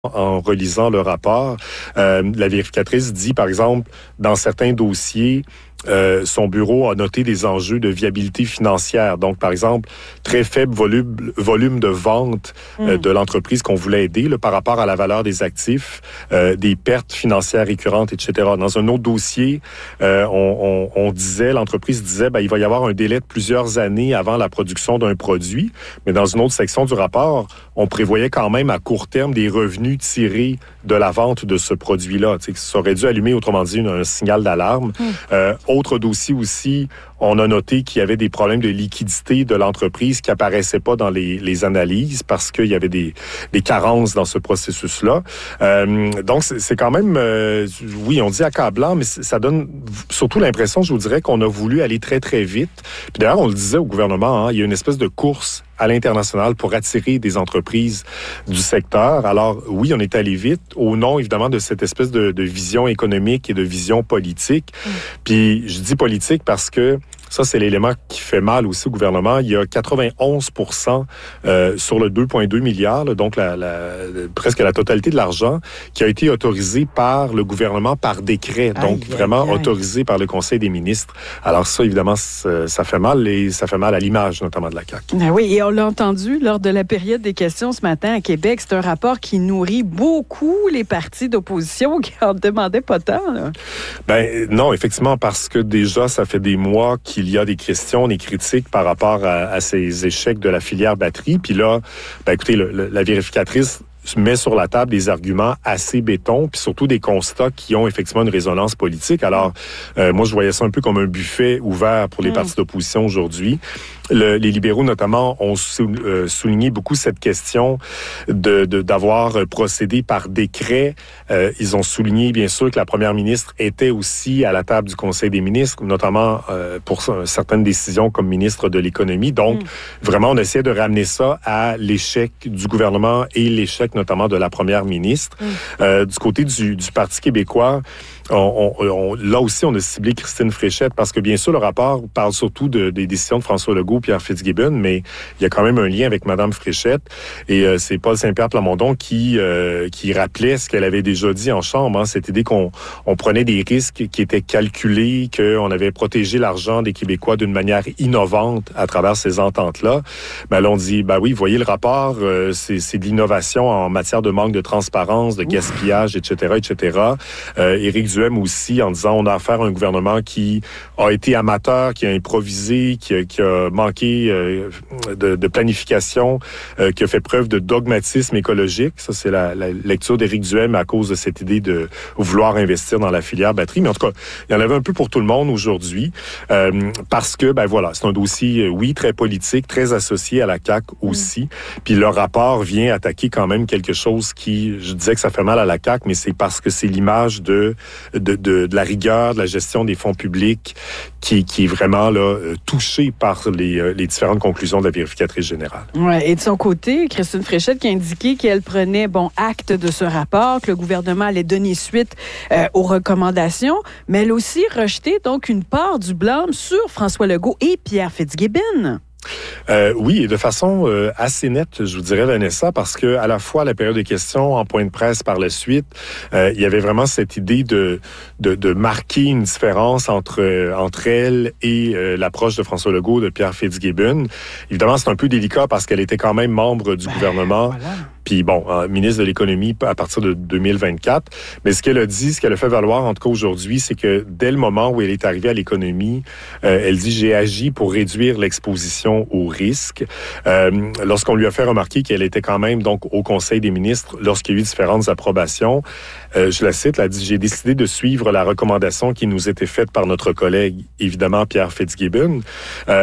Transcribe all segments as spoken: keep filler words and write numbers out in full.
en relisant le rapport. Euh, la vérificatrice dit, par exemple, dans certains dossiers, Euh, son bureau a noté des enjeux de viabilité financière. Donc, par exemple, très faible volume, volume de vente euh, mm. de l'entreprise qu'on voulait aider là, par rapport à la valeur des actifs, euh, des pertes financières récurrentes, et cetera. Dans un autre dossier, euh, on, on, on disait, l'entreprise disait, ben, il va y avoir un délai de plusieurs années avant la production d'un produit. Mais dans une autre section du rapport, on prévoyait quand même à court terme des revenus tirés de la vente de ce produit-là. Tu sais, ça aurait dû allumer, autrement dit, un signal d'alarme. Mm. Euh, Autre dossier aussi, on a noté qu'il y avait des problèmes de liquidité de l'entreprise qui apparaissaient pas dans les, les analyses parce qu'il y avait des, des carences dans ce processus-là. Euh, donc, c'est, c'est quand même, euh, oui, on dit accablant, mais ça donne surtout l'impression, je vous dirais, qu'on a voulu aller très, très vite. Puis d'ailleurs, on le disait au gouvernement, hein, il y a une espèce de course à l'international pour attirer des entreprises du secteur. Alors, oui, on est allé vite au nom, évidemment, de cette espèce de, de vision économique et de vision politique. Mmh. Puis, je dis politique parce que ça, c'est l'élément qui fait mal aussi au gouvernement. Il y a quatre-vingt-onze pour cent euh, sur le deux virgule deux milliards, là, donc la, la, presque la totalité de l'argent, qui a été autorisé par le gouvernement par décret, donc aïe, vraiment aïe, aïe. autorisé par le Conseil des ministres. Alors ça, évidemment, ça, ça fait mal et ça fait mal à l'image, notamment de la C A Q. Ah oui, et on l'a entendu lors de la période des questions ce matin à Québec. C'est un rapport qui nourrit beaucoup les partis d'opposition qui en demandaient pas tant. Là. Ben non, effectivement, parce que déjà, ça fait des mois qu'il y a des questions, des critiques par rapport à, à ces échecs de la filière batterie. Puis là, ben écoutez, le, le, la vérificatrice met sur la table des arguments assez béton, puis surtout des constats qui ont effectivement une résonance politique. Alors, euh, moi, je voyais ça un peu comme un buffet ouvert pour les mmh. partis d'opposition aujourd'hui. Le, les libéraux, notamment, ont sou, euh, souligné beaucoup cette question de, de, d'avoir procédé par décret. Euh, ils ont souligné, bien sûr, que la première ministre était aussi à la table du Conseil des ministres, notamment euh, pour certaines décisions comme ministre de l'Économie. Donc, mmh. vraiment, on essayait de ramener ça à l'échec du gouvernement et l'échec notamment de la première ministre. Mmh. Euh, du côté du, du Parti québécois, on, on, on, là aussi, on a ciblé Christine Fréchette parce que, bien sûr, le rapport parle surtout de, des décisions de François Legault, Pierre Fitzgibbon, mais il y a quand même un lien avec Mme Fréchette. Et euh, c'est Paul Saint-Pierre Plamondon qui, euh, qui rappelait ce qu'elle avait déjà dit en Chambre, hein, cette idée qu'on on prenait des risques qui étaient calculés, qu'on avait protégé l'argent des Québécois d'une manière innovante à travers ces ententes-là. Ben là, on dit, ben oui, vous voyez le rapport, euh, c'est, c'est de l'innovation en matière de manque de transparence, de gaspillage, et cetera, et cetera. Euh, Éric Duhem aussi, en disant, on a affaire à un gouvernement qui a été amateur, qui a improvisé, qui a, qui a manqué euh, de, de planification, euh, qui a fait preuve de dogmatisme écologique. Ça, c'est la, la lecture d'Éric Duhem à cause de cette idée de vouloir investir dans la filière batterie. Mais en tout cas, il y en avait un peu pour tout le monde aujourd'hui, euh, parce que, ben voilà, c'est un dossier, oui, très politique, très associé à la C A Q aussi. Mmh. Puis le rapport vient attaquer quand même quelque chose qui, je disais que ça fait mal à la C A Q, mais c'est parce que c'est l'image de, de, de, de la rigueur, de la gestion des fonds publics qui, qui est vraiment là, touchée par les, les différentes conclusions de la vérificatrice générale. Ouais, et de son côté, Christine Fréchette qui a indiqué qu'elle prenait bon acte de ce rapport, que le gouvernement allait donner suite euh, aux recommandations, mais elle a aussi rejeté donc une part du blâme sur François Legault et Pierre Fitzgibbon. Euh, oui, et de façon euh, assez nette, je vous dirais, Vanessa, parce que à la fois, à la période des questions, en point de presse par la suite, euh, il y avait vraiment cette idée de, de, de marquer une différence entre, euh, entre elle et euh, l'approche de François Legault, de Pierre Fitzgibbon. Évidemment, c'est un peu délicat parce qu'elle était quand même membre du ben, gouvernement. Voilà. Puis bon, euh, ministre de l'Économie à partir de deux mille vingt-quatre. Mais ce qu'elle a dit, ce qu'elle a fait valoir, en tout cas aujourd'hui, c'est que dès le moment où elle est arrivée à l'économie, euh, elle dit « J'ai agi pour réduire l'exposition au risque euh, ». Lorsqu'on lui a fait remarquer qu'elle était quand même donc au Conseil des ministres, lorsqu'il y a eu différentes approbations, euh, je la cite, elle a dit « J'ai décidé de suivre la recommandation qui nous était faite par notre collègue, évidemment, Pierre Fitzgibbon. Euh, »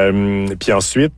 Puis ensuite,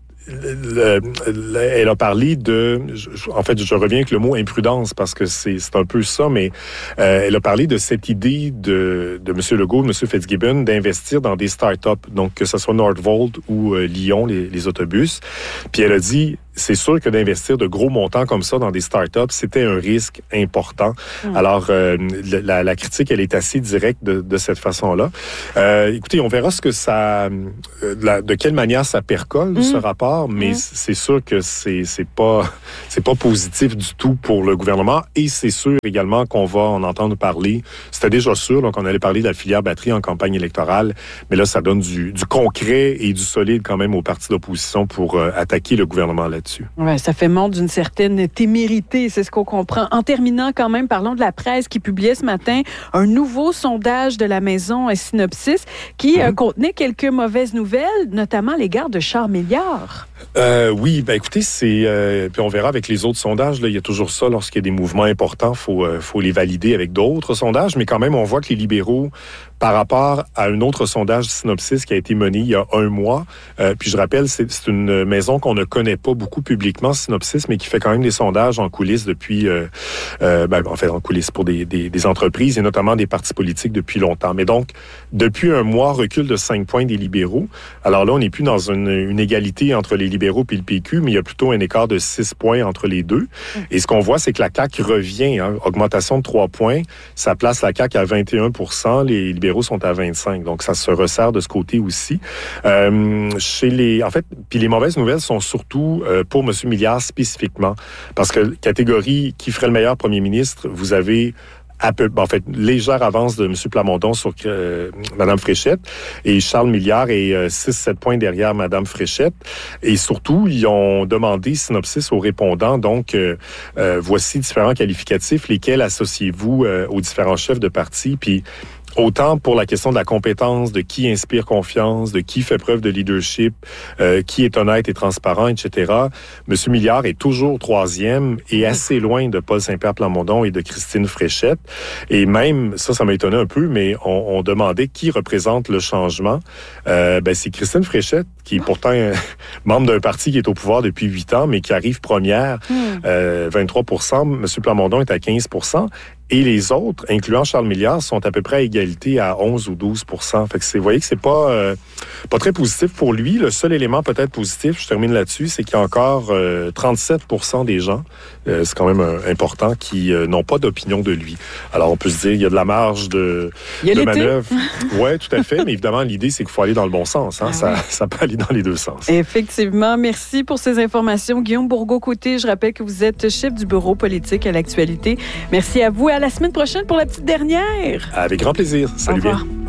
Le, le, elle a parlé de... Je, en fait, je reviens avec le mot imprudence parce que c'est, c'est un peu ça, mais euh, elle a parlé de cette idée de, de M. Legault, de M. Fitzgibbon, d'investir dans des start-up, donc que ce soit Northvolt ou euh, Lyon, les, les autobus. Puis elle a dit, c'est sûr que d'investir de gros montants comme ça dans des startups, c'était un risque important. Mmh. Alors, euh, la, la critique, elle est assez directe de, de cette façon-là. Euh, écoutez, on verra ce que ça, euh, la, de quelle manière ça percole, mmh. ce rapport, mais mmh. c'est sûr que c'est, c'est pas, c'est pas positif du tout pour le gouvernement, et c'est sûr également qu'on va en entendre parler. C'était déjà sûr, donc on allait parler de la filière batterie en campagne électorale, mais là, ça donne du, du concret et du solide quand même aux partis d'opposition pour euh, attaquer le gouvernement là-dessus. Ouais, ça fait montre d'une certaine témérité, c'est ce qu'on comprend. En terminant quand même, parlons de la presse qui publiait ce matin un nouveau sondage de la maison Synopsis qui mm-hmm. euh, contenait quelques mauvaises nouvelles, notamment à l'égard de Charles Milliard. Euh, oui, ben écoutez, c'est euh, puis on verra avec les autres sondages. Là, il y a toujours ça lorsqu'il y a des mouvements importants, faut euh, faut les valider avec d'autres sondages. Mais quand même, on voit que les libéraux, par rapport à un autre sondage Synopsis qui a été mené il y a un mois, euh, puis je rappelle, c'est, c'est une maison qu'on ne connaît pas beaucoup publiquement, Synopsis, mais qui fait quand même des sondages en coulisses depuis, euh, euh, ben, en fait, en coulisses pour des, des, des entreprises et notamment des partis politiques depuis longtemps. Mais donc, depuis un mois, recul de cinq points des libéraux. Alors là, on n'est plus dans une, une égalité entre les libéraux et le P Q, mais il y a plutôt un écart de six points entre les deux. Et ce qu'on voit, c'est que la C A Q revient, hein, augmentation de trois points, ça place la C A Q à vingt et un pour cent, les libéraux sont à vingt-cinq, donc ça se resserre de ce côté aussi. Euh, chez les, en fait, puis les mauvaises nouvelles sont surtout euh, pour M. Milliard spécifiquement, parce que catégorie qui ferait le meilleur premier ministre, vous avez à peu, en fait, légère avance de M. Plamondon sur euh, Mme Fréchette, et Charles Milliard est euh, six sept points derrière Mme Fréchette. Et surtout, ils ont demandé Synopsis aux répondants, donc euh, euh, voici différents qualificatifs, lesquels associez-vous euh, aux différents chefs de parti, puis autant pour la question de la compétence, de qui inspire confiance, de qui fait preuve de leadership, euh, qui est honnête et transparent, et cetera. Monsieur Milliard est toujours troisième et assez loin de Paul Saint-Pierre Plamondon et de Christine Fréchette. Et même, ça, ça m'a étonné un peu, mais on, on demandait qui représente le changement. Euh, ben, c'est Christine Fréchette, qui est pourtant euh, membre d'un parti qui est au pouvoir depuis huit ans, mais qui arrive première, mm. euh, vingt-trois pour cent. Monsieur Plamondon est à quinze pour cent. Et les autres, incluant Charles Milliard, sont à peu près à égalité à onze ou douze pour cent. Fait que c'est, vous voyez que c'est pas, euh, pas très positif pour lui. Le seul élément peut-être positif, je termine là-dessus, c'est qu'il y a encore euh, trente-sept pour cent des gens, euh, c'est quand même euh, important, qui euh, n'ont pas d'opinion de lui. Alors on peut se dire, il y a de la marge de, de manœuvre. Oui, tout à fait. Mais évidemment, l'idée, c'est qu'il faut aller dans le bon sens. Hein? Ah, ça, oui. ça peut aller dans les deux sens. Effectivement. Merci pour ces informations. Guillaume Bourgault-Côté, je rappelle que vous êtes chef du bureau politique à l'actualité. Merci à vous. À la semaine prochaine pour la petite dernière. Avec grand plaisir. Salut bien.